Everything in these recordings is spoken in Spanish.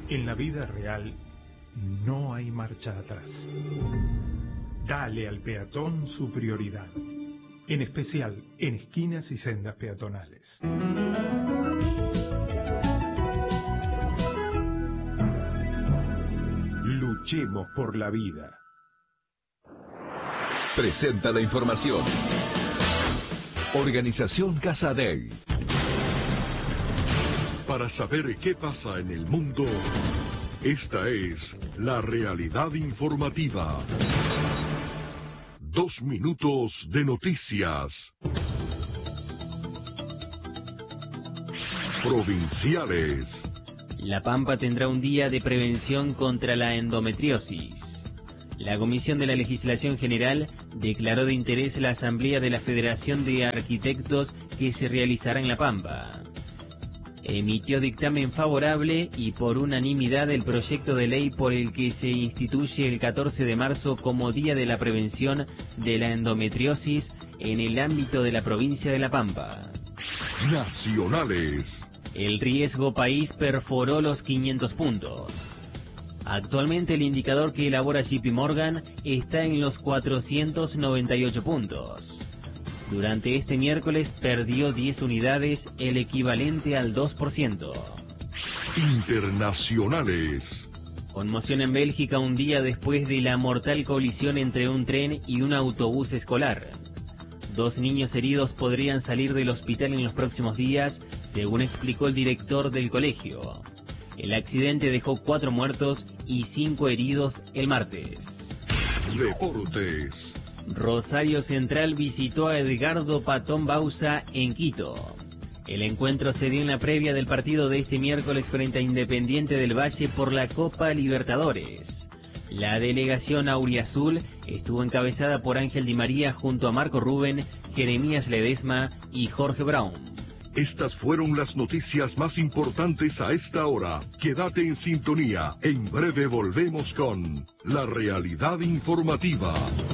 En la vida real no hay marcha atrás. Dale al peatón su prioridad, en especial en esquinas y sendas peatonales. Luchemos por la vida. Presenta la información. Organización Casa Dei. Para saber qué pasa en el mundo, esta es la realidad informativa. 2 minutos de noticias. Provinciales. La Pampa tendrá un día de prevención contra la endometriosis. La Comisión de la Legislación General declaró de interés la Asamblea de la Federación de Arquitectos que se realizará en La Pampa. Emitió dictamen favorable y por unanimidad el proyecto de ley por el que se instituye el 14 de marzo como Día de la Prevención de la Endometriosis en el ámbito de la provincia de La Pampa. Nacionales. El riesgo país perforó los 500 puntos. Actualmente el indicador que elabora JP Morgan está en los 498 puntos. Durante este miércoles perdió 10 unidades, el equivalente al 2%. Internacionales. Conmoción en Bélgica un día después de la mortal colisión entre un tren y un autobús escolar. 2 niños heridos podrían salir del hospital en los próximos días, según explicó el director del colegio. El accidente dejó 4 muertos y 5 heridos el martes. Deportes. Rosario Central visitó a Edgardo Patón Bauza en Quito. El encuentro se dio en la previa del partido de este miércoles frente a Independiente del Valle por la Copa Libertadores. La delegación auriazul estuvo encabezada por Ángel Di María junto a Marco Rubén, Jeremías Ledesma y Jorge Brown. Estas fueron las noticias más importantes a esta hora. Quédate en sintonía. En breve volvemos con la realidad informativa.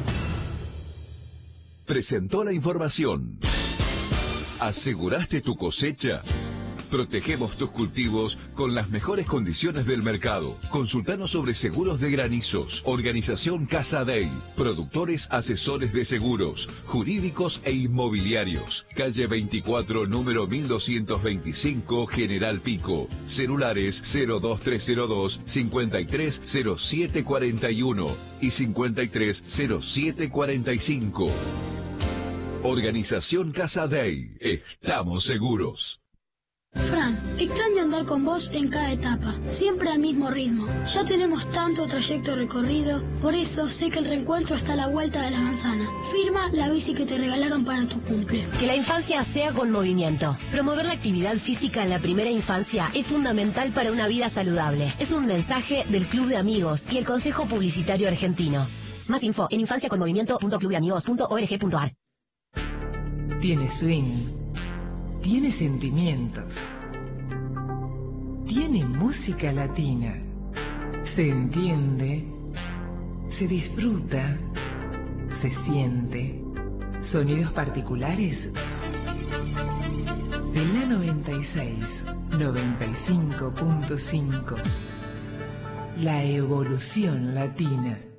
Presentó la información. ¿Aseguraste tu cosecha? Protegemos tus cultivos con las mejores condiciones del mercado. Consultanos sobre seguros de granizos. Organización Casa Dei. Productores asesores de seguros, jurídicos e inmobiliarios. Calle 24, número 1225, General Pico. Celulares 02302 530741 y 530745. Organización Casa Dei. Estamos seguros. Fran, extraño andar con vos en cada etapa, siempre al mismo ritmo. Ya tenemos tanto trayecto recorrido, por eso sé que el reencuentro está a la vuelta de la manzana. Firma la bici que te regalaron para tu cumple. Que la infancia sea con movimiento. Promover la actividad física en la primera infancia es fundamental para una vida saludable. Es un mensaje del Club de Amigos y el Consejo Publicitario Argentino. Más info en infanciaconmovimiento.clubdeamigos.org.ar. Tiene swing, tiene sentimientos, tiene música latina, se entiende, se disfruta, se siente, sonidos particulares de la 96, 95.5, la evolución latina.